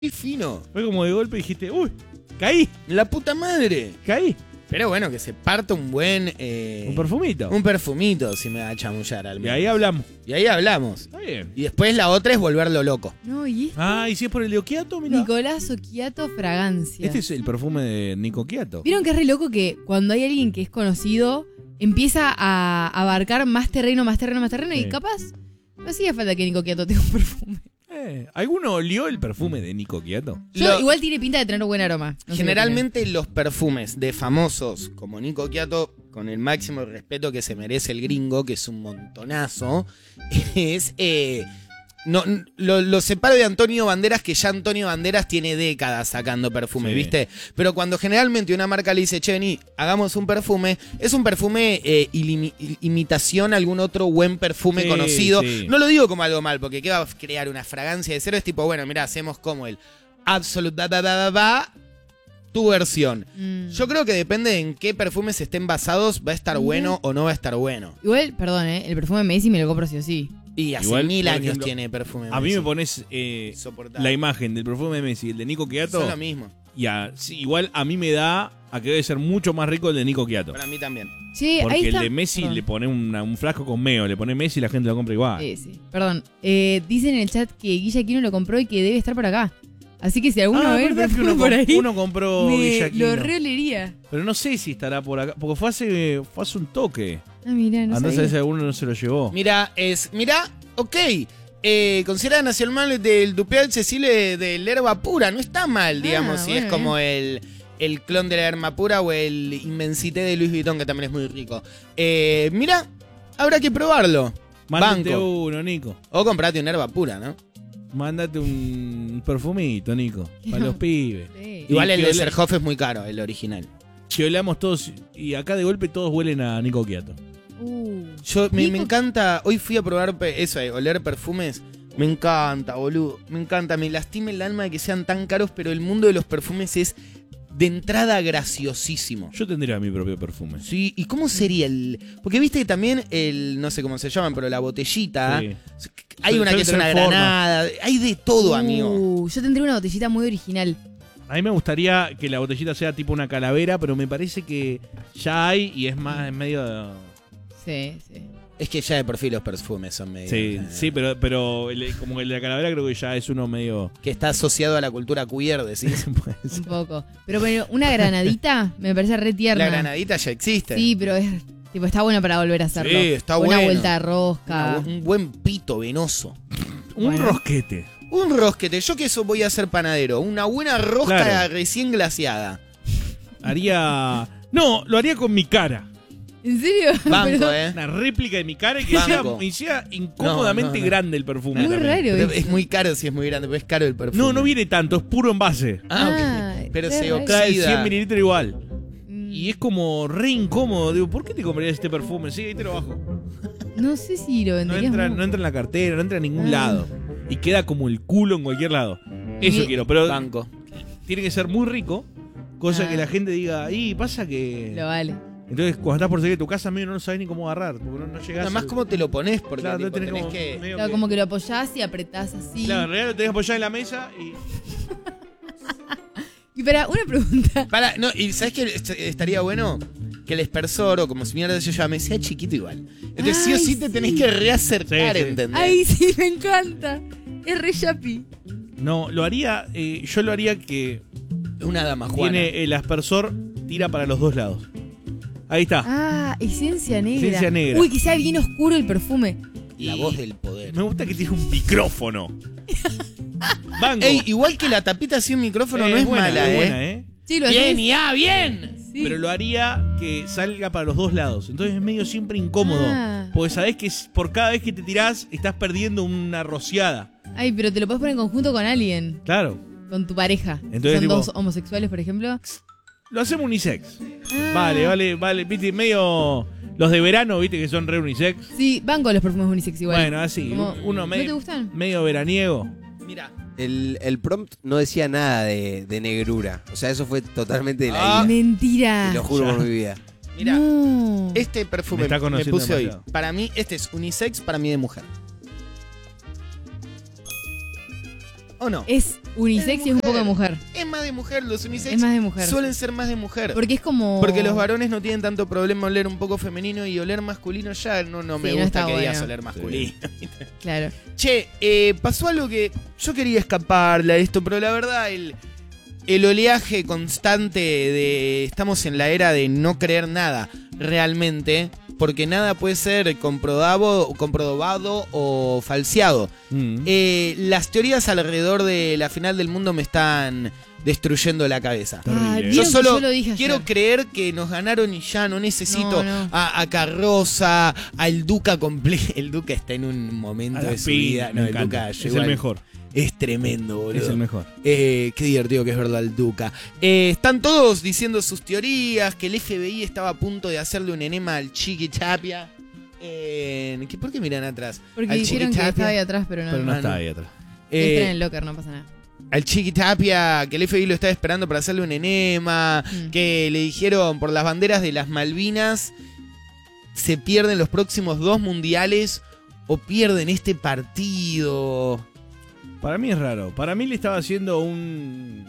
Qué fino. Fue como de golpe dijiste, uy, caí. La puta madre. Caí. Pero bueno, que se parta un buen... Un perfumito. Un perfumito, si me va a chamullar al Y menos. ahí hablamos. Y ahí hablamos. Está bien. Y después la otra es volverlo loco. No, y este, Ah, y si es por el de Occhiato, mira. Nicolás Occhiato Fragancia. Este es el perfume de Nico Occhiato. ¿Vieron que es re loco que cuando hay alguien que es conocido, empieza a abarcar más terreno, Sí. y capaz no hacía falta que Nico Occhiato tenga un perfume? ¿Alguno olió el perfume de Nico Occhiato? Igual tiene pinta de tener buen aroma. No sé Generalmente los perfumes de famosos como Nico Occhiato, con el máximo respeto que se merece el gringo, que es un montonazo, es... lo separo de Antonio Banderas, que ya Antonio Banderas tiene décadas sacando perfume, Sí. ¿viste? Pero cuando generalmente una marca le dice, che, vení, hagamos un perfume, es un perfume imitación a algún otro buen perfume Sí, conocido. sí. No lo digo como algo mal, porque ¿qué va a crear una fragancia de cero? Es tipo, bueno, mira, hacemos como el Absolute tu versión. Yo creo que depende en qué perfumes estén basados, va a estar bueno o no va a estar bueno. Igual, perdón, el perfume de Messi me lo compro sí o sí. Y hace Igual, 1000 por años ejemplo, tiene perfume. A mí Messi. me pones Insoportable. la imagen del perfume de Messi y el de Nico Occhiato. Son lo mismo. Y sí, igual a mí me da a que debe ser mucho más rico el de Nico Occhiato. Para mí también. Che, Porque ahí el está. de Messi Perdón. le pone un frasco con meo, le pone Messi y la gente lo compra igual. Sí. Perdón. Dicen en el chat que Guilla Aquino lo compró y que debe estar por acá. Así que si alguno ve el verdad que perfume por ahí, uno compró Guillaquino. lo reolería. Pero no sé si estará por acá, porque fue hace un toque. Ah, mirá, no Andá a sabía. saber si alguno no se lo llevó. Mira, ok. Considerada nacional del Dupial Cecile del Herba Pura. No está mal, digamos, si bueno, es como el clon de la Herba Pura o el Inmensité de Louis Vuitton, que también es muy rico. Mira, habrá que probarlo. Mándate Banco. uno, Nico. O comprate una Herba Pura, ¿no? Mándate un perfumito, Nico. Para los pibes. Sí. Igual Y el que de ole- Serhoff es muy caro, el original. Que olamos todos, y acá de golpe todos huelen a Nico Occhiato. Me Nico- encanta, hoy fui a probar oler perfumes. Me encanta, boludo. Me encanta, me lastima el alma de que sean tan caros, pero el mundo de los perfumes es de entrada graciosísimo. Yo tendría mi propio perfume. Sí, ¿y cómo sería el...? Porque viste que también no sé cómo se llaman, pero la botellita, Sí. hay una que Suele es una tener forma. granada, hay de todo, amigo. Yo tendría una botellita muy original. A mí me gustaría que la botellita sea tipo una calavera, pero me parece que ya hay y es más en medio de... Sí. Es que ya de por fin los perfumes son medio... Sí, pero como el de la calavera creo que ya es uno medio... Que está asociado a la cultura queer, decís. Puede Un ser. poco. Pero bueno, una granadita me parece re tierna. La granadita ya existe. Sí, pero tipo, está buena para volver a hacerlo. Sí, está Una bueno. vuelta de rosca. Un buen pito venoso. Un Bueno. rosquete. Un rosquete. Yo que eso voy a ser panadero. Una buena rosca Claro. recién glaciada. Haría... No, lo haría con mi cara. ¿En serio? Banco, Pero- Una réplica de mi cara y que Banco. sea incómodamente No, no. grande el perfume. Muy también. raro. Pero es muy caro si es muy grande, pero es caro el perfume. No viene tanto, es puro envase. Ah, ok. Pero qué se raro. Trae oxida. 100 mililitros igual. Mm, Y es como re incómodo. Digo, ¿por qué te comprarías este perfume? Sí, ahí te lo bajo. No sé si lo No venderías. entra, muy- no entra en la cartera, no entra en ningún Ah. lado. Y queda como el culo en cualquier lado. Eso Y- quiero, pero Banco. tiene que ser muy rico. Cosa Ah. que la gente diga, y pasa que... Lo vale. Entonces, cuando estás por salir de tu casa, medio no sabes ni cómo agarrar. Porque no llegás. Nada más cómo te lo pones, porque Claro, tipo, tenés tenés como que... medio Claro, que- como que lo apoyás y apretás así. Claro, en realidad lo tenés apoyado en la mesa y... Y para, una pregunta. Para, no, y ¿sabes qué estaría bueno? Que el espersor, o como si mierda se llame, sea chiquito igual. Entonces sí o Ay, sí te tenés sí. que reacercar, Sí, sí. ¿entendés? Ay, sí, me encanta. Es re yapi. No, lo haría... yo lo haría que Una dama Juana. tiene el aspersor, tira para los dos lados. Ahí está. Ah, esencia negra. Esencia negra. Uy, que sea bien oscuro el perfume. La voz del poder. Me gusta que tiene un micrófono. Banco. Ey, igual que la tapita así un micrófono no es buena, mala, es ¿eh? buena, ¿eh? Sí, lo Bien, hacés. y bien. Sí. Pero lo haría que salga para los dos lados. Entonces es medio siempre incómodo. Ah. Porque sabés que por cada vez que te tirás, estás perdiendo una rociada. Ay, pero te lo puedes poner en conjunto con alguien. Claro. Con tu pareja. Entonces, Son tipo- dos homosexuales, por ejemplo. Lo hacemos unisex. Ah. Vale. Viste, medio. Los de verano, viste, que son re unisex. Sí, van con los perfumes unisex igual. Bueno, así. Como- Uno ¿No medio. te gustan? Medio veraniego. Mira. El prompt no decía nada de negrura. O sea, eso fue totalmente de la IA. Mentira. Te lo juro Ya. por mi vida. Mira. No. Este Me perfume está me conociendo puse hoy. demasiado. Para mí, este es unisex, para mí de mujer. ¿O no? Es Unisex y es un poco de mujer. Es más de mujer, los unisex Es más de mujer. suelen ser más de mujer. Porque es como... Porque los varones no tienen tanto problema oler un poco femenino y oler masculino ya no me Sí, no gusta está que digas bueno. oler masculino. Claro. Che, pasó algo que yo quería escaparle a esto, pero la verdad el oleaje constante de... Estamos en la era de no creer nada, realmente, porque nada puede ser comprobado o falseado. Las teorías alrededor de la final del mundo me están destruyendo la cabeza. Terrible. ¿vieron Yo que solo lo dije quiero ayer? creer que nos ganaron y ya no necesito No. a Carroza, al Duca completo. El Duca está en un momento A la de su fin, vida. No, me el encanta. Duca Es llegó el al- mejor. Es tremendo, boludo. Es el mejor. Qué divertido que es verlo al Duca. Están todos diciendo sus teorías, que el FBI estaba a punto de hacerle un enema al Chiqui Tapia. ¿Por qué miran atrás? Porque Al dijeron Chiqui que Tapia. estaba ahí atrás, pero no. Pero no Ah, está no. ahí atrás. Está en el locker, no pasa nada. Al Chiqui Tapia, que el FBI lo estaba esperando para hacerle un enema, que le dijeron por las banderas de las Malvinas se pierden los próximos 2 mundiales o pierden este partido. Para mí es raro. Para mí le estaba haciendo un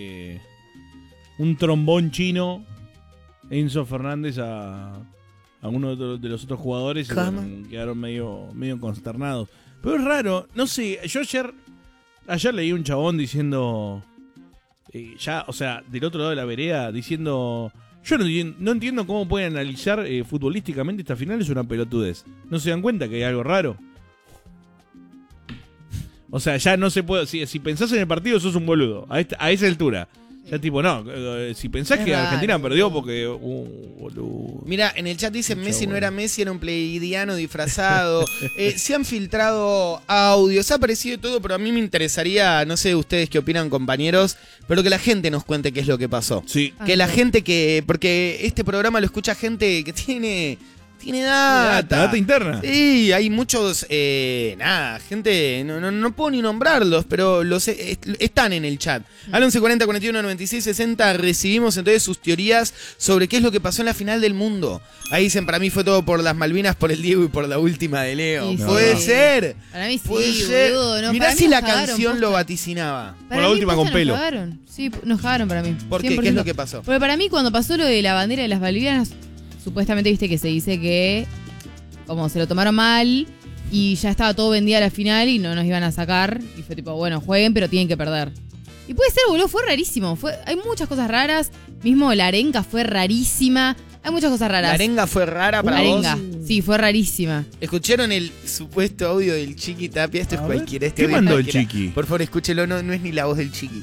trombón chino Enzo Fernández a uno de los otros jugadores y Cama. bueno, quedaron medio consternados. Pero es raro, no sé, yo ayer leí un chabón diciendo, o sea, del otro lado de la vereda, diciendo, yo no entiendo cómo pueden analizar futbolísticamente esta final, es una pelotudez. ¿No se dan cuenta que hay algo raro? O sea, ya no se puede. Si pensás en el partido, sos un boludo. A esa altura. Ya tipo, no. Si pensás Es que raro, Argentina perdió boludo. porque. Boludo. Mira, en el chat dicen Mucho Messi no bueno. era Messi, era un pleidiano disfrazado. Se han filtrado audios, ha aparecido todo, pero a mí me interesaría, no sé ustedes qué opinan, compañeros, pero que la gente nos cuente qué es lo que pasó. Sí. Que la gente porque este programa lo escucha gente que tiene data. Interna. Sí, hay muchos, gente, no puedo ni nombrarlos, pero están en el chat. Al 1140 41 96 60 recibimos entonces sus teorías sobre qué es lo que pasó en la final del mundo. Ahí dicen, para mí fue todo por las Malvinas, por el Diego y por la última de Leo. Sí, Puede sí. ser. Para mí sí, Puede ser. boludo. No, Mirá para mí si nos la cagaron, canción lo posta. vaticinaba. Para la mí última posta con pelo. Nos cagaron. Sí, nos cagaron para mí. ¿Por qué? ¿Qué es lo que 100%. pasó? Porque para mí cuando pasó lo de la bandera de las Malvinas, supuestamente viste que se dice que como se lo tomaron mal y ya estaba todo vendido a la final y no nos iban a sacar. Y fue tipo, bueno, jueguen, pero tienen que perder. Y puede ser, boludo, fue rarísimo. Hay muchas cosas raras. Mismo la arenga fue rarísima. Hay muchas cosas raras. La arenga fue rara para La vos. arenga, sí, fue rarísima. ¿Escucharon el supuesto audio del Chiqui Tapia? Esto es A ver, cualquiera. Este ¿qué audio es mandó el cualquiera. Chiqui? Por favor, escúchelo, no es ni la voz del Chiqui.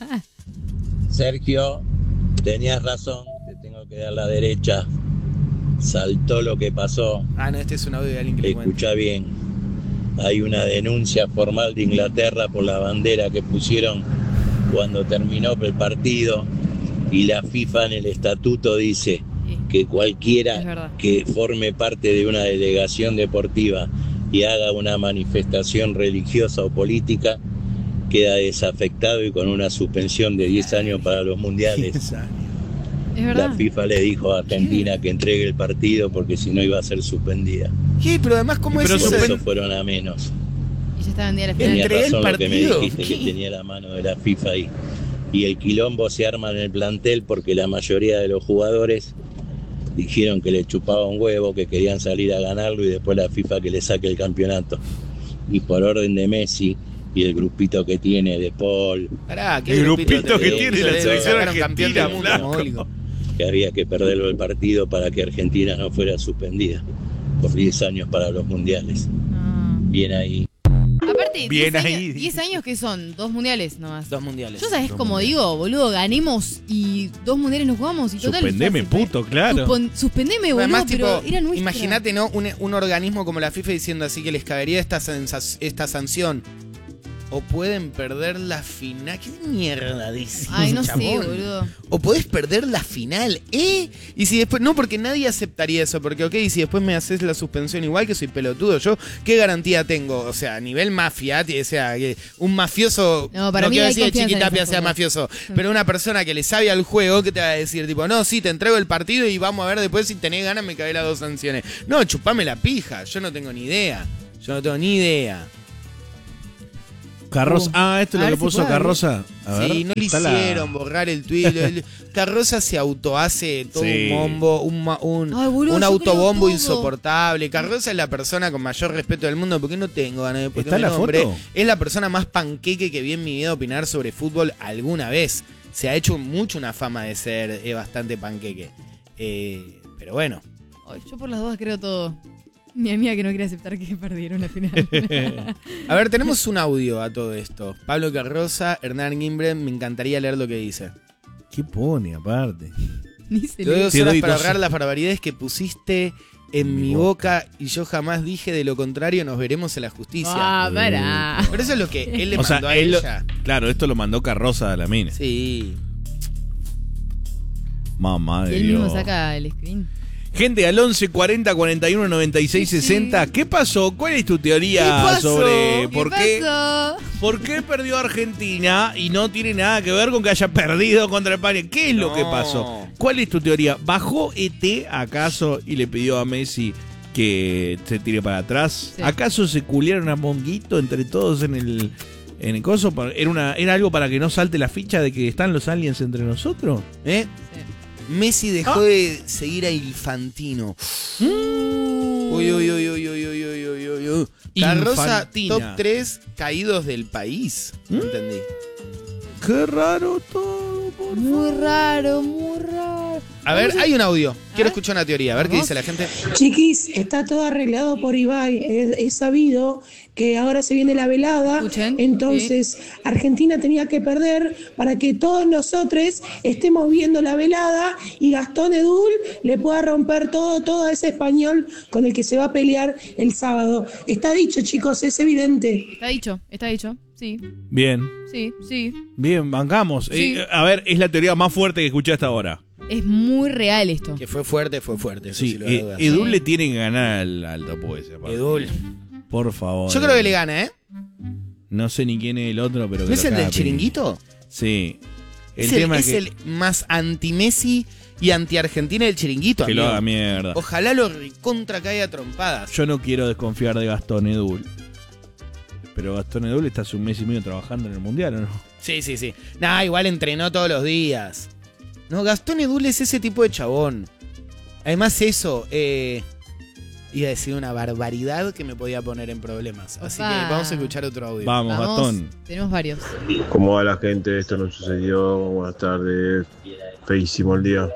Sergio, tenías razón, te tengo que dar la derecha. Saltó lo que pasó. Ah, no, este es un audio de alguien que le cuenta. Escucha bien. Hay una denuncia formal de Inglaterra por la bandera que pusieron cuando terminó el partido y la FIFA en el estatuto dice que Es cualquiera verdad. que forme parte de una delegación deportiva y haga una manifestación religiosa o política queda desafectado y con una suspensión de 10 años para los mundiales. Es La verdad. FIFA le dijo a Argentina que entregue el partido porque si no iba a ser suspendida. ¿Qué? Pero además, ¿cómo Pero es Por eso? eso fueron a menos. Y ya está vendida la final. Tenía Entregué el razón lo que me partido. dijiste ¿Qué? que tenía la mano de la FIFA ahí. Y el quilombo se arma en el plantel porque la mayoría de los jugadores dijeron que le chupaba un huevo, que querían salir a ganarlo y después la FIFA que le saque el campeonato. Y por orden de Messi y el grupito que tiene de Paul, Pará, ¿qué El grupito que te- tiene te- la te selección sacaron campeón del mundo, argentina, mogólico. que había que perderlo el partido para que Argentina no fuera suspendida por 10 años para los mundiales. No. Bien ahí. Aparte, Bien 10 ahí. años, 10 años que son 2 mundiales nomás. 2 mundiales. Yo sabés como digo, boludo, ganemos y 2 mundiales nos jugamos y total. Suspendeme, ya se fue. puto, claro. Suspendeme, boludo, Además, pero tipo, era nuestra. imagínate, ¿no? Un organismo como la FIFA diciendo así que les cabería esta sanción. O pueden perder la final. ¿Qué mierda dice? Ay, no sé, chabón? boludo. O podés perder la final, ¿eh? Y si después. No, porque nadie aceptaría eso. Porque, ok, si después me haces la suspensión igual que soy pelotudo, yo, ¿qué garantía tengo? O sea, a nivel mafia, o sea, que un mafioso. No, para mí quiero hay decir que confianza en Chiquitapia esas sea cosas. mafioso. Pero una persona que le sabe al juego, ¿qué te va a decir? Tipo, no, sí, te entrego el partido y vamos a ver después si tenés ganas, me cagué las 2 sanciones. No, chupame la pija. Yo no tengo ni idea. Carroza. Esto es A lo ver que si puso puede Carroza. A ver, Sí, no le está la- hicieron borrar el tuit. Carroza se autohace todo Sí. un mombo, Ay, boludo, un yo autobombo creo todo. insoportable. Carroza es la persona con mayor respeto del mundo porque no tengo ganas de porque ¿Está me la nombre. foto? Es la persona más panqueque que vi en mi vida opinar sobre fútbol alguna vez. Se ha hecho mucho una fama de ser bastante panqueque. Pero bueno. Ay, yo por las dudas creo todo. Mi amiga que no quiere aceptar que perdieron la final. A ver, tenemos un audio a todo esto. Pablo Carroza, Hernán Gimbren, me encantaría leer lo que dice. ¿Qué pone aparte? Ni se Te doy lee. 2 Te horas doy para 2 ahorrar las barbaridades que pusiste en mi boca y yo jamás dije de lo contrario, nos veremos en la justicia. Ah, pará. Pero eso es lo que él le O sea, mandó a él lo- ella. Claro, esto lo mandó Carroza a la mina. Sí. Mamá Y de él mismo Dios. saca el screen. Gente, al 11 40 41 96 Sí, sí. 60. ¿Qué pasó? ¿Cuál es tu teoría sobre por qué perdió Argentina y no tiene nada que ver con que haya perdido contra España? ¿Qué es lo No. que pasó? ¿Cuál es tu teoría? ¿Bajó ET acaso y le pidió a Messi que se tire para atrás? Sí. ¿Acaso se culiaron a Monguito entre todos en el coso? ¿Era algo para que no salte la ficha de que están los aliens entre nosotros? ¿Eh? Messi dejó de seguir a Infantino. Uy, uy, uy, uy, uy, uy, uy, uy, uy, uy. Carroza, Infantina. top 3 caídos del país. No entendí. Qué raro todo, por Muy raro, muy raro. A ver, hay un audio. Quiero ver. escuchar una teoría. A ver qué dice la gente. Chiquis, está todo arreglado por Ibai. Es sabido que ahora se viene la velada. Escuchen, Entonces, Argentina tenía que perder para que todos nosotros estemos viendo la velada y Gastón Edul le pueda romper todo a ese español con el que se va a pelear el sábado. Está dicho, chicos, es evidente. Está dicho. Sí, Bien, sí. bien, bancamos. Sí. A ver, es la teoría más fuerte que escuché hasta ahora. Es muy real esto. Que fue fuerte, fue fuerte. Eso Sí, sin lugar a dudas. Edul le tiene que ganar al topo ese. aparte. Edul. Por favor. Yo creo que le gana, ¿eh? No sé ni quién es el otro, pero ¿No que es lo el del cape. chiringuito? Sí. El Es tema es es que, el más anti-Messi y anti-Argentina del chiringuito. que lo amigo. haga mierda. Ojalá lo recontra caiga a trompadas. Yo no quiero desconfiar de Gastón Edul. Pero Gastón Edul está hace un mes y medio trabajando en el Mundial, ¿o no? Sí. Nah, igual entrenó todos los días. No, Gastón Edul es ese tipo de chabón. Además eso, iba a decir una barbaridad que me podía poner en problemas. Así que Opa. vamos a escuchar otro audio. Vamos, Gastón. Tenemos varios. ¿Cómo va la gente? Esto no sucedió. Buenas tardes. Feísimo el día.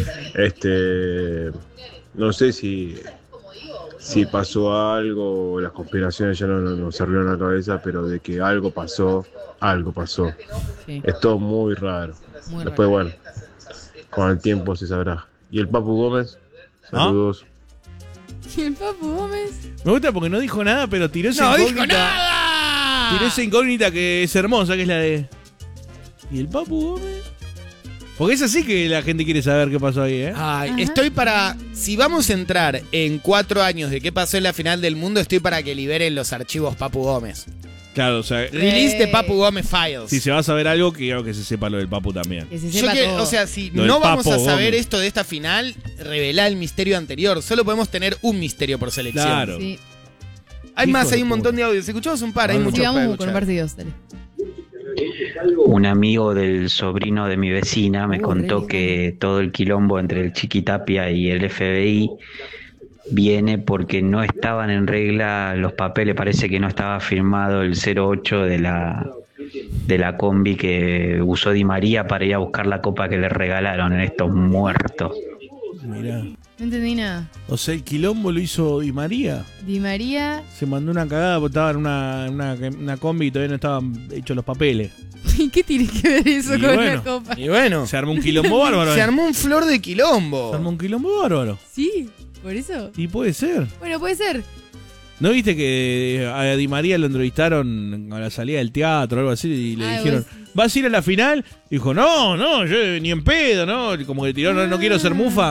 No sé si pasó algo, las conspiraciones ya no se abrieron la cabeza, pero de que algo pasó. Sí, Es todo muy raro. muy Después, raro. bueno, con el tiempo se sabrá. ¿Y el Papu Gómez? Saludos. ¿Y el Papu Gómez? Me gusta porque no dijo nada, pero tiró esa incógnita. Tiró esa incógnita que es hermosa, que es la de. ¿Y el Papu Gómez? Porque es así que la gente quiere saber qué pasó ahí, ¿eh? Ay, Ajá. estoy para. Si vamos a entrar en 4 años de qué pasó en la final del mundo, estoy para que liberen los archivos Papu Gómez. Claro, o sea, Release de Papu Gómez Files. si se va a saber algo, quiero que se sepa lo del Papu también. Que se Yo sepa que, todo. o sea, si Lo del no vamos a Papo saber Gómez. esto de esta final, revelá el misterio anterior. Solo podemos tener un misterio por selección. Claro. Sí, Hay Hijo más, de hay un puta. montón de audios. Escuchamos un par, hay muchos sí, para vamos con escuchar. un partido. Dale. Un amigo del sobrino de mi vecina me contó re que todo el quilombo entre el Chiquitapia y el FBI viene porque no estaban en regla los papeles, parece que no estaba firmado el 08 de la combi que usó Di María para ir a buscar la copa que le regalaron en estos muertos. Mirá. No entendí nada. O sea, el quilombo lo hizo Di María. Di María. Se mandó una cagada porque estaba en una combi y todavía no estaban hechos los papeles. ¿Y qué tiene que ver eso Y con bueno. la copa? Y bueno, Se armó un quilombo bárbaro. se armó un flor de quilombo. Se armó un quilombo bárbaro. Sí, por eso. Y puede ser. Bueno, puede ser. ¿No viste que a Di María lo entrevistaron a la salida del teatro o algo así y le Ah, dijeron, vos- ¿vas a ir a la final? Dijo, no, yo ni en pedo, ¿no? Como que tiró, no quiero ser mufa.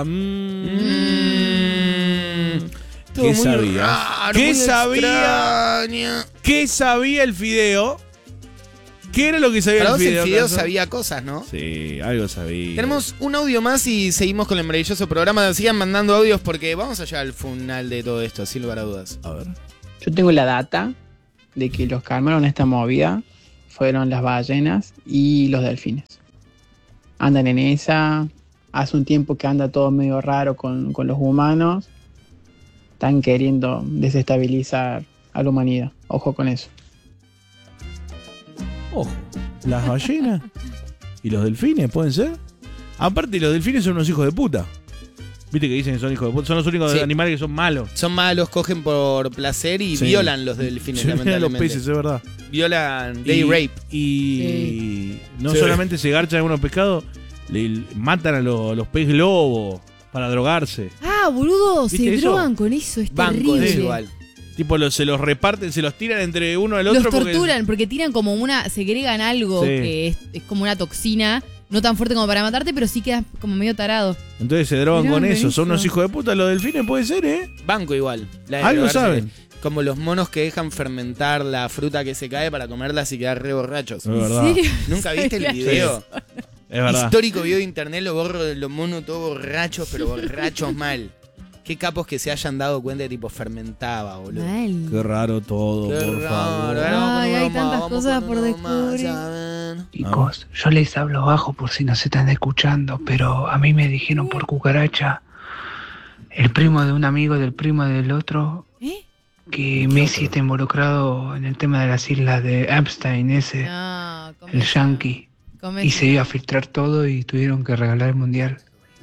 Todo ¿Qué muy sabía? raro, ¿Qué muy sabía? extraño. ¿Qué sabía el fideo? ¿Qué era lo que sabía Para el vos el fideo? Fideo acaso? sabía cosas, ¿no? Sí, algo sabía. Tenemos un audio más y seguimos con el maravilloso programa. Sigan mandando audios porque vamos allá al final de todo esto, sin lugar a dudas. A ver. Yo tengo la data de que los que armaron esta movida fueron las ballenas y los delfines. Andan en esa, hace un tiempo que anda todo medio raro con los humanos. Están queriendo desestabilizar a la humanidad. Ojo con eso. Ojo, las ballenas y los delfines, ¿pueden ser? Aparte, los delfines son unos hijos de puta. Viste que dicen que son hijos de puta. Son los únicos animales que son malos. Son malos, cogen por placer y violan los delfines, Se lamentablemente. los peces, es verdad. Violan day rape. Y no solamente se garchan algunos pescados, le matan a los peces lobo para drogarse. Ah, boludo, se ¿Viste eso? drogan con eso, es Banco terrible. de eso igual. Tipo, se los reparten, se los tiran entre uno al otro. Los torturan porque tiran como segregan algo que es como una toxina, no tan fuerte como para matarte, pero sí quedas como medio tarado. Entonces se drogan con eso. buenísimo. Son unos hijos de puta. Los delfines puede ser, ¿eh? Banco igual. La de Algo drogarse, saben. Como los monos que dejan fermentar la fruta que se cae para comerla y quedar re borrachos. Es verdad. ¿En serio? ¿Nunca viste el ¿Sabías video? eso? Es verdad. Histórico video de internet, los monos todos borrachos, pero borrachos mal. Qué capos que se hayan dado cuenta de tipo fermentaba, boludo. Mal. Qué raro todo, Qué por raro, favor. Ay, hay tantas vamos cosas con por uno más, descubrir. ¿saben? Chicos, yo les hablo bajo por si no se están escuchando, pero a mí me dijeron por cucaracha, el primo de un amigo del primo del otro, ¿Eh? que Messi está involucrado en el tema de las islas de Epstein, ese, No, el yankee, y se iba a filtrar todo y tuvieron que regalar el mundial.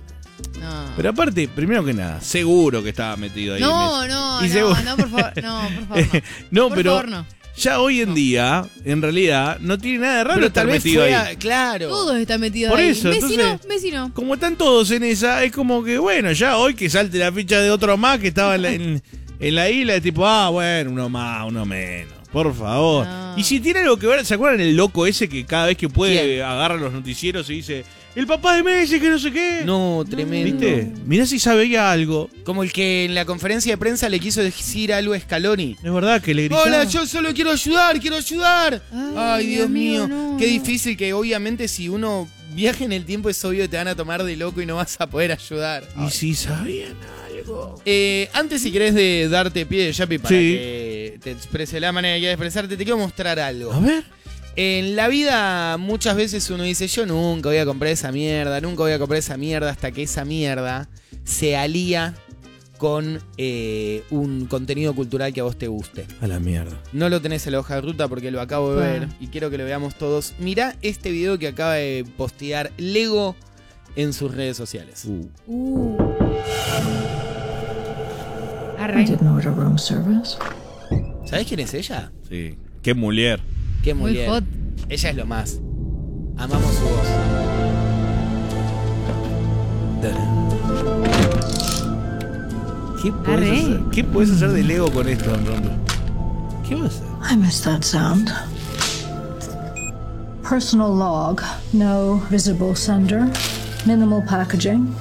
No. Pero aparte, primero que nada, seguro que estaba metido ahí. No, Messi. no, Y seguro- no, por favor, no, por favor, no. No, Por pero favor, no. ya hoy en día, en realidad, no tiene nada de raro Pero estar tal vez metido fue ahí. claro. Todos están metidos Por ahí. eso, Messi no, entonces- Messi no. Como están todos en esa, es como que, bueno, ya hoy que salte la ficha de otro más que estaba en la isla, es tipo, bueno, uno más, uno menos. Por favor. No. Y si tiene algo que ver, ¿se acuerdan el loco ese que cada vez que puede ¿Quién? agarra los noticieros y dice, el papá de Messi, que no sé qué? No, tremendo. ¿Viste? Mirá si sabía algo. Como el que en la conferencia de prensa le quiso decir algo a Scaloni. Es verdad que le gritaba. Hola, yo solo quiero ayudar, quiero ayudar. Ay, Dios mío. no. Qué difícil que obviamente si uno viaja en el tiempo es obvio que te van a tomar de loco y no vas a poder ayudar. Y si sabían algo. Antes si querés de darte pie de Yapi para Sí. que te exprese la manera que quieras expresarte, te quiero mostrar algo. A ver. En la vida muchas veces uno dice, yo nunca voy a comprar esa mierda, nunca voy a comprar esa mierda hasta que esa mierda se alía con un contenido cultural que a vos te guste. A la mierda. No lo tenés en la hoja de ruta porque lo acabo de ver y quiero que lo veamos todos. Mirá este video que acaba de postear Lego en sus redes sociales. Arre. ¿Sabés quién es ella? Sí. Qué mujer. Qué Muy mujer. hot. Ella es lo más. Amamos su voz. Arre. ¿Qué puedes hacer de Lego con esto, Ronro? ¿Qué vas a hacer? I missed that sound. Personal log. No visible sender. Minimal packaging.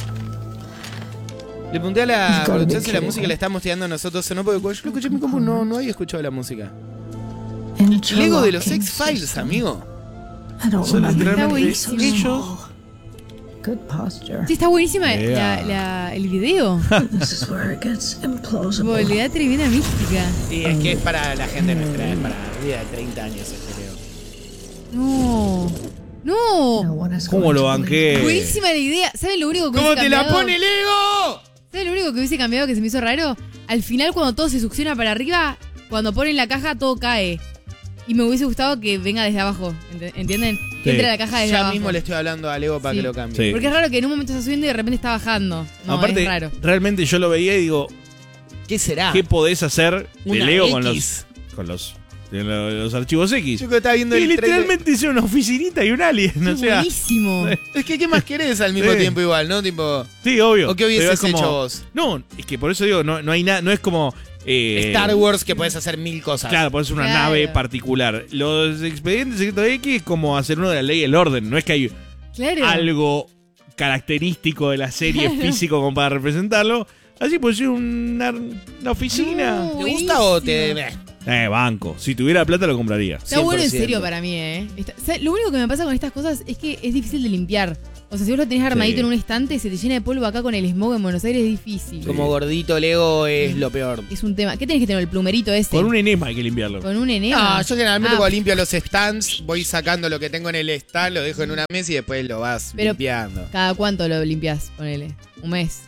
Le pregunté a la Gotta be producción si la kidding música me. la estamos tirando a nosotros o no, porque cuando yo lo escuché en mi compu no había escuchado la música. Interlocking Lego de los X-Files, system. amigo. I don't Son remember literalmente it being so ellos. small. Good posture. Sí, está buenísima Yeah. el video. This is where it gets Tipo, implausible. le da tremenda mística. Sí, es que es para la gente de nuestra edad, para arriba de 30 años este Lego. No. No. No one is ¿Cómo going lo to banqué? Buenísima la idea. ¿Saben lo único que ¿Cómo hubiese te la cambiado? pone Lego? ¿Saben lo único que hubiese cambiado que se me hizo raro? Al final, cuando todo se succiona para arriba, cuando ponen la caja, todo cae. Y me hubiese gustado que venga desde abajo. ¿Entienden? Que Sí. entre la caja desde Ya abajo. mismo le estoy hablando a Lego para Sí. que lo cambie. Sí. Porque es raro que en un momento está subiendo y de repente está bajando. No, Aparte, es raro. realmente yo lo veía y digo, ¿Qué será? ¿qué podés hacer de Una Lego X. con los archivos X? Yo que estaba viendo Y el trailer. literalmente es una oficinita y un alien, Qué o sea. buenísimo. Es que ¿qué más querés al mismo Sí. tiempo igual, no? Tipo, Sí, obvio. ¿o qué hubieses Pero es como- hecho vos? No, es que por eso digo, no hay nada, no es como Star Wars que puedes hacer 1000 cosas. Claro, pones una Claro. nave particular. Los expedientes secretos X es como hacer uno de la ley y el orden. No es que hay Claro. algo característico de la serie físico como para representarlo. Así puede ser una oficina. No. ¿Te gusta o te...? Buenísimo. Banco. Si tuviera plata lo compraría. Está bueno en 100%. serio para mí, ¿eh? O sea, lo único que me pasa con estas cosas es que es difícil de limpiar. O sea, si vos lo tenés armadito Sí. en un estante, se te llena de polvo acá con el smog en Buenos Aires, es difícil. Como gordito Lego es lo peor. Es un tema. ¿Qué tenés que tener? El plumerito ese. Con un enema hay que limpiarlo. Con un enema. No, yo generalmente Ah, cuando limpio los stands, voy sacando lo que tengo en el stand, lo dejo en una mesa y después lo vas Pero- limpiando. ¿Cada cuánto lo limpias? Ponele. ¿Un mes?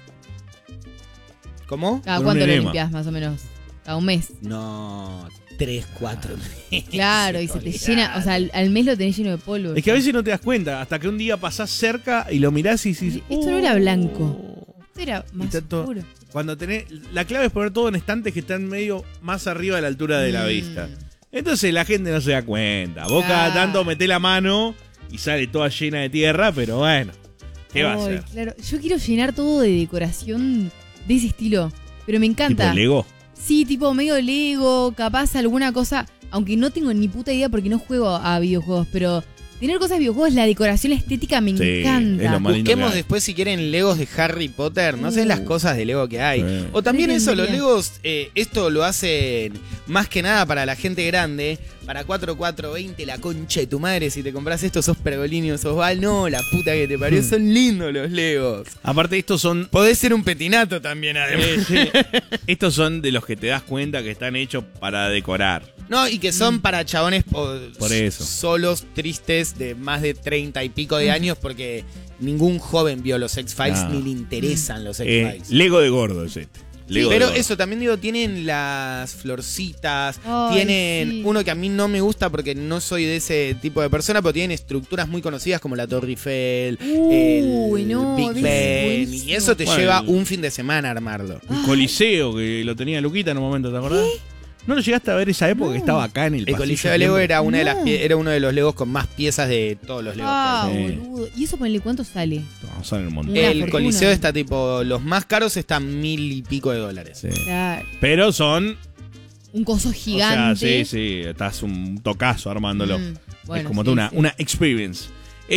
¿Cómo? ¿Cada Con cuánto un lo enema. limpias, más o menos? ¿Cada un mes? No, 3, 4 meses. Claro, y se te llena. O sea, al mes lo tenés lleno de polvo. Es que a veces no te das cuenta, hasta que un día pasás cerca y lo mirás y decís... Esto no era blanco. Esto era más tanto- oscuro. Cuando tenés... La clave es poner todo en estantes que están medio más arriba de la altura de la vista. Entonces la gente no se da cuenta. Vos cada tanto metés la mano y sale toda llena de tierra, pero bueno, ¿qué va a Ay, hacer? Claro, yo quiero llenar todo de decoración de ese estilo, pero me encanta. ¿Tipo Lego? Sí, tipo medio Lego, capaz alguna cosa, aunque no tengo ni puta idea porque no juego a videojuegos, pero tener cosas de videojuegos, la decoración, la estética me Sí, encanta. es lo más lindo. Busquemos que hay. después si quieren Legos de Harry Potter, no sé las cosas de Lego que hay. Sí. O también eso, los Tendría. Legos, esto lo hacen más que nada para la gente grande. Para 4420, la concha de tu madre, si te compras esto sos Pergolini o sos Val. No, la puta que te parió, son lindos los Legos. Aparte estos son... Podés ser un petinato también, además. Estos son de los que te das cuenta que están hechos para decorar. No, y que son para chabones Por eso. solos, tristes, de más de 30 y pico de años, porque ningún joven vio los X-Files No. ni le interesan los X-Files. Lego de gordo es este. Sí, Lego de pero gordo. eso también digo, tienen las florcitas, Ay, tienen sí. uno que a mí no me gusta porque no soy de ese tipo de persona, pero tienen estructuras muy conocidas como la Torre Eiffel, Uy, el no, Big ves, Ben, buenísimo. y eso te Bueno, lleva el- un fin de semana a armarlo. El Coliseo, que lo tenía Luquita en un momento, ¿te acordás? ¿No lo llegaste a ver esa época que estaba acá en el El pasillo Coliseo de Lego siempre? era, una de las No. era uno de los Legos con más piezas de todos los Legos. que Ah, hay. Sí. boludo. ¿Y eso ponele cuánto sale? No, salen un montón. Una El fortuna. Coliseo está tipo, los más caros están 1000 y pico de dólares. Sí. Claro. Pero son... Un coso O sea, gigante. sí, estás un tocazo armándolo. Bueno, es como sí, toda sí. una experience.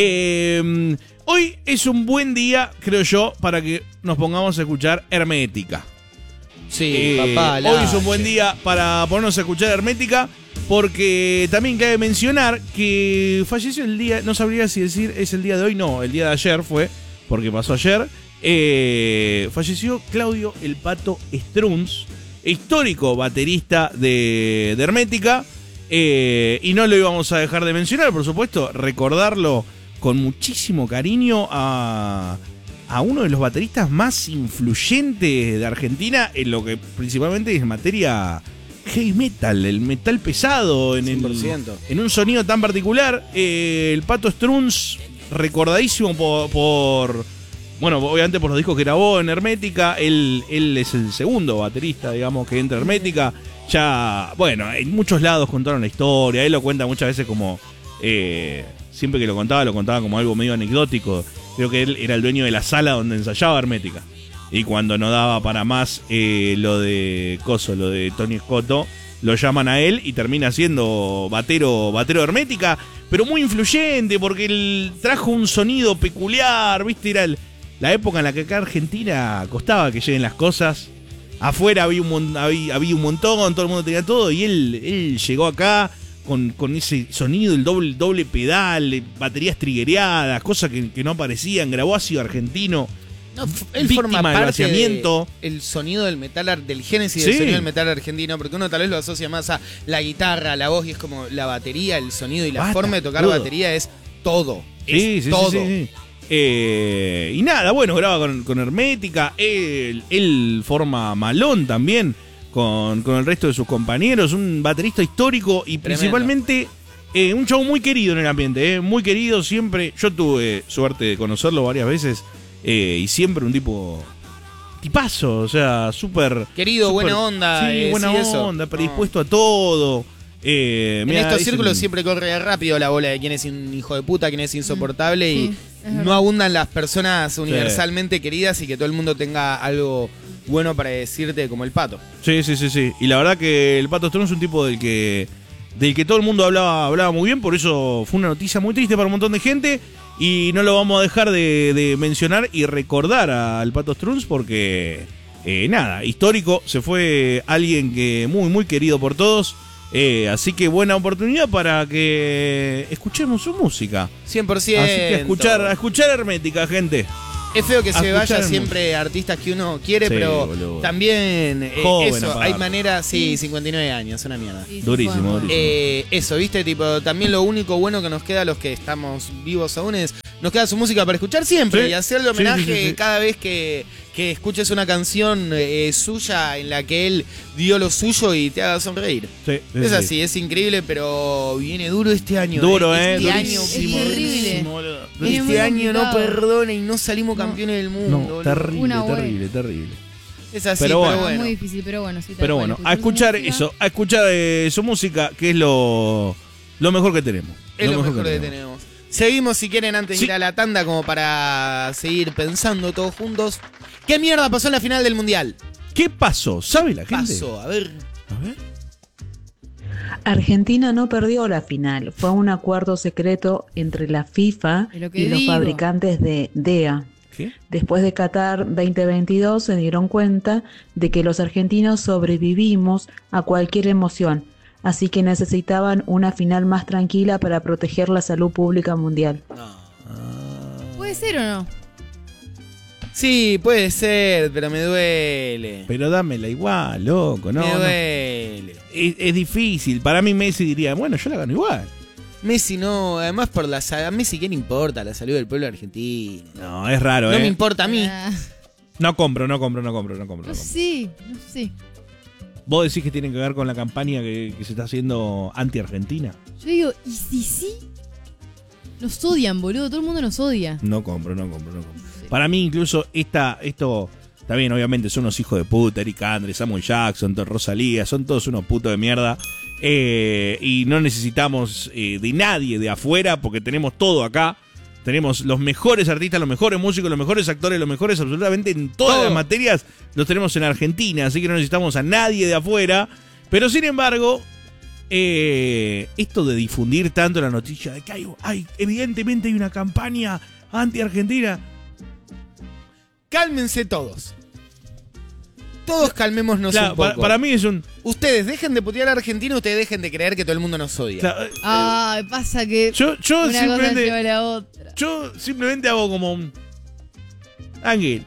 Hoy es un buen día, creo yo, para que nos pongamos a escuchar Hermética. Sí, papá. Hoy es un buen día para ponernos a escuchar Hermética, porque también cabe mencionar que falleció el día, no sabría si decir es el día de hoy, no, el día de ayer fue, porque pasó ayer. Falleció Claudio El Pato Strunz, histórico baterista de Hermética, y no lo íbamos a dejar de mencionar, por supuesto, recordarlo con muchísimo cariño a uno de los bateristas más influyentes de Argentina en lo que principalmente es materia heavy metal, el metal pesado, en 100%. en un sonido tan particular. El Pato Strunz, recordadísimo por bueno, obviamente por los discos que grabó en Hermética. Él es el segundo baterista, digamos, que entra a Hermética. Ya, bueno, en muchos lados contaron la historia. Él lo cuenta muchas veces como... siempre que lo contaba como algo medio anecdótico. Creo que él era el dueño de la sala donde ensayaba Hermética. Y cuando no daba para más lo de Tony Scotto, lo llaman a él y termina siendo batero de Hermética, pero muy influyente porque él trajo un sonido peculiar, ¿viste? Era la época en la que acá en Argentina costaba que lleguen las cosas. Afuera había un montón, todo el mundo tenía todo, y él llegó acá con ese sonido, el doble pedal, baterías triggereadas, cosas que no aparecían, grabó ácido argentino. No, él víctima forma del parte vaciamiento. del sonido del metal, del génesis del Sí. sonido del metal argentino, porque uno tal vez lo asocia más a la guitarra, la voz, y es como la batería, el sonido y la Basta, forma de tocar todo. batería es todo. Sí, Es sí, todo. sí, sí. Y nada, bueno, graba con Hermética. Él forma Malón también con el resto de sus compañeros. Un baterista histórico y principalmente un chavo muy querido en el ambiente. Muy querido siempre. Yo tuve suerte de conocerlo varias veces. Y siempre un tipazo, o sea, súper... Querido, súper- buena onda. Sí, buena sí, eso. onda, predispuesto a todo. En Mirá, estos dicen- círculos siempre corre rápido la bola de quién es un hijo de puta, quién es insoportable, Sí, y es verdad. no abundan las personas universalmente queridas y que todo el mundo tenga algo bueno para decirte como el Pato. Sí. Y la verdad que el Pato Strunz es un tipo del que todo el mundo hablaba muy bien, por eso fue una noticia muy triste para un montón de gente y no lo vamos a dejar de mencionar y recordar al Pato Strunz porque, nada, histórico, se fue alguien que muy, muy querido por todos Así que buena oportunidad para que escuchemos su música. 100%. Así que a escuchar Hermética, gente. Es feo que A se vaya escuchar siempre artistas que uno quiere, Sí, pero boludo. también Joven, eso, aparte. hay maneras, sí, 59 años, una mierda. Sí, sí, Durísimo, bueno. durísimo. Eso, viste, tipo, también lo único bueno que nos queda a los que estamos vivos aún es, nos queda su música para escuchar siempre Sí. y hacerle homenaje Sí, sí, sí. cada vez que escuches una canción suya en la que él dio lo suyo y te haga sonreír. Sí, sí, Es sí. así, es increíble, pero viene duro este año. Duro, Este año, durísimo, Es terrible. durísimo, boludo. Viene muy este año no complicado. perdona y no salimos campeones del mundo. No, boludo. terrible, Una buena. terrible, terrible. Es así, Pero pero bueno. bueno. Muy difícil, pero bueno, sí. tal Pero cual, bueno, a escuchar su música. eso, a escuchar su música, que es lo mejor que tenemos. Es lo mejor que tenemos. Seguimos si quieren antes de ir a la tanda como para seguir pensando todos juntos. ¿Qué mierda pasó en la final del Mundial? ¿Qué pasó? ¿Sabe la gente? Pasó, a ver. A ver. Argentina no perdió la final. Fue un acuerdo secreto entre la FIFA Es lo que y los digo. fabricantes de DEA. ¿Qué? Después de Qatar 2022 se dieron cuenta de que los argentinos sobrevivimos a cualquier emoción, así que necesitaban una final más tranquila para proteger la salud pública mundial. ¿Puede ser o no? Sí, puede ser, pero me duele. Pero dámela igual, loco, no. me no. duele. Es difícil. Para mí Messi diría, bueno, yo la gano igual. Messi no, además por la a Messi qué le importa la salud del pueblo argentino. No, es raro, No me importa a mí. Ah, No compro. no sé, no sé. ¿Vos decís que tiene que ver con la campaña que se está haciendo anti-Argentina? Yo digo, ¿y si sí? Nos odian, boludo. Todo el mundo nos odia. No compro. Para mí incluso esto, está bien, obviamente son unos hijos de puta, Eric Andre, Samuel Jackson, Rosalía, son todos unos putos de mierda. Y no necesitamos de nadie de afuera porque tenemos todo acá. Tenemos los mejores artistas, los mejores músicos, los mejores actores, los mejores absolutamente en todas Todo. las materias los tenemos en Argentina, así que no necesitamos a nadie de afuera. Pero sin embargo, esto de difundir tanto la noticia de que evidentemente hay una campaña anti-Argentina. Cálmense todos. Todos calmémonos Claro, un poco. para mí es un... Ustedes dejen de putear a Argentina, ustedes dejen de creer que todo el mundo nos odia. Claro, Ay, pasa que yo una cosa simplemente... lleva a la otra. Yo simplemente hago como un... Tranquilo.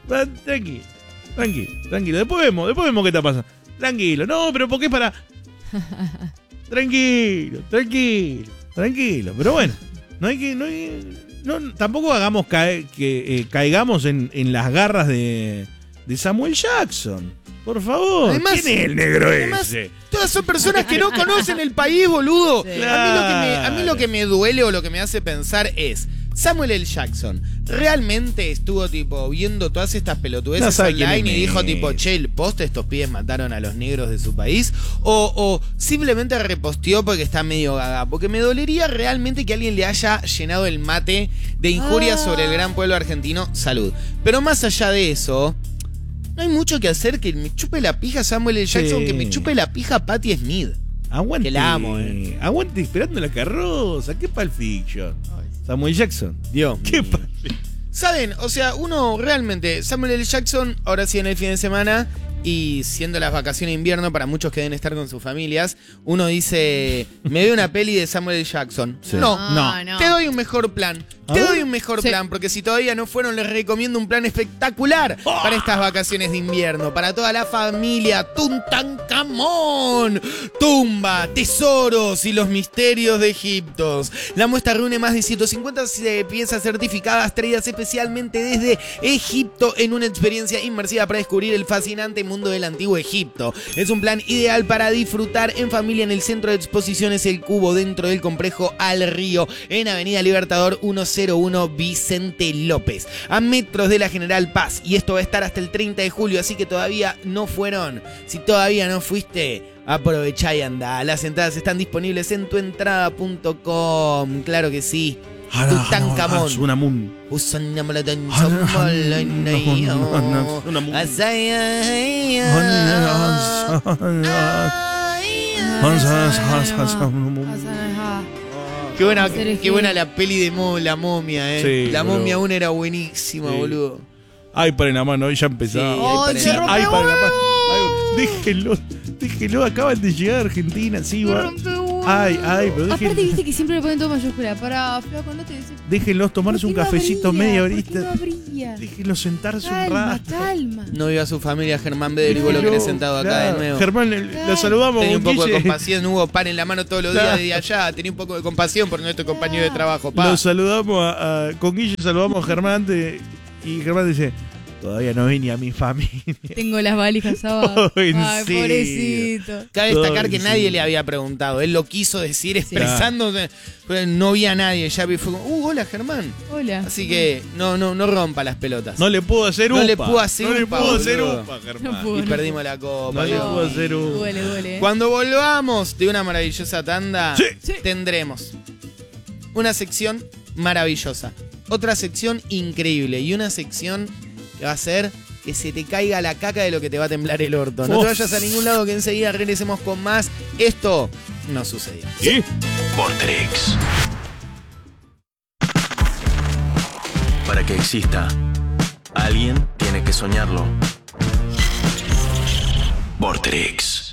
Después vemos qué está pasando. Tranquilo. No, pero ¿por qué para...? Tranquilo. Pero bueno, tampoco hagamos que caigamos en las garras de Samuel Jackson. Por favor. Además- ¿Quién es el negro además, ese? Todas son personas que no conocen el país, boludo. Sí. A mí lo que me duele o lo que me hace pensar es, Samuel L. Jackson realmente estuvo tipo viendo todas estas No pelotudeces sabe quién online es y dijo Messi. tipo, che, el post estos pibes mataron a los negros de su país, o simplemente reposteó porque está medio gaga, porque me dolería realmente que alguien le haya llenado el mate de injurias sobre el gran pueblo argentino. Salud. Pero más allá de eso, no hay mucho que hacer que me chupe la pija Samuel L. Jackson, Sí. que me chupe la pija Patti Smith. Aguante. Que la amo, Aguante esperando la carroza. ¿Qué Pulp Fiction? Samuel Jackson. Dios ¿Qué mío. Pulp Fiction? Saben, o sea, uno realmente, Samuel L. Jackson, ahora sí en el fin de semana, y siendo las vacaciones de invierno para muchos que deben estar con sus familias, uno dice, me veo una peli de Samuel L. Jackson. Sí. No. Te doy un mejor plan. A Te ver. doy un mejor Sí. plan, porque si todavía no fueron, les recomiendo un plan espectacular para estas vacaciones de invierno, para toda la familia. Tutankamón, tumba, tesoros y los misterios de Egipto. La muestra reúne más de 150 piezas certificadas traídas especialmente desde Egipto en una experiencia inmersiva para descubrir el fascinante mundo del antiguo Egipto. Es un plan ideal para disfrutar en familia en el centro de exposiciones El Cubo, dentro del complejo Al Río, en Avenida Libertador 101 Vicente López, a metros de la General Paz. Y esto va a estar hasta el 30 de julio, así que todavía no fueron. Si todavía no fuiste, aprovechá y anda. Las entradas están disponibles en tuentrada.com. Claro que sí. Tutankamón. Qué buena la peli de la momia, Sí, la boludo. momia 1 era buenísima, Sí. boludo. Ay, paren la mano, ya empezó. Sí, ¡Ay, se rompe Ay, paren la mano. Déjenlo, acaban de llegar a Argentina, sí, va. Ay, pero Aparte, viste que siempre le ponen todo mayúscula. Pará, flaco, no te dice. déjenlos tomarse un cafecito media horita. Brilla. Déjenlos sentarse un Calma, rato. calma. No vio a su familia Germán Beder y vos lo querés sentado acá de nuevo. Germán, lo saludamos. Tenía un con poco de Guille. compasión, hubo pan en la mano todos los días desde allá. Tenía un poco de compasión por nuestro compañero de trabajo, pa. Lo saludamos con Guille, saludamos a Germán y Germán dice: todavía no vine a mi familia. Tengo las valijas abajo. Oh, ¿en Ay, serio? pobrecito. Cabe destacar Ay, que sí. nadie le había preguntado. Él lo quiso decir expresándose, pero no vi a nadie. Ya vi, fue como, hola Germán. Hola. Así que no rompa las pelotas. No le puedo hacer No upa. le puedo hacer No le upa, puedo hacer boludo. upa, No Germán. puedo. Y perdimos la copa. No le Dios. puedo hacer upa. Duele. Cuando volvamos de una maravillosa tanda, Sí. tendremos una sección maravillosa, otra sección increíble y una sección que va a ser que se te caiga la caca de lo que te va a temblar el orto. No te vayas a ningún lado, que enseguida regresemos con más. Esto no sucedió. ¿Sí? Vorterix. Para que exista, alguien tiene que soñarlo. Vorterix.